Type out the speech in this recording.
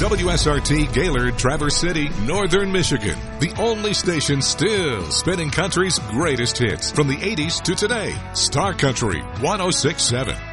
WSRT Gaylord, Traverse City, Northern Michigan. The only station still spinning country's greatest hits from the 80s to today. Star Country 106.7.